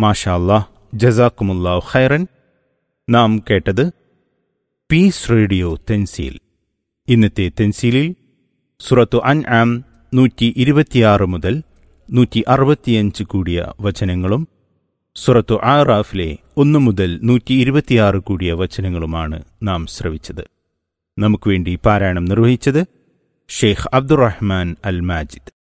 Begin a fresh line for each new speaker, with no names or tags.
മാഷാ അല്ലാഹ്, ജസാക്കുമുല്ലാഹു ഖൈറൻ. നാം കേട്ടത് പീസ് റേഡിയോ തെൻസീൽ. ഇന്നത്തെ തെൻസീലിൽ സൂറത്തു അൻആം 126 മുതൽ 165 കൂടിയ വചനങ്ങളും സൂറത്തു ആറാഫിലെ 1 മുതൽ 126 കൂടിയ വചനങ്ങളുമാണ് നാം ശ്രവിച്ചത്. നമുക്ക് വേണ്ടി പാരായണം നിർവഹിച്ചത് ഷെയ്ഖ് അബ്ദുറഹ്മാൻ അൽ മാജിദ്.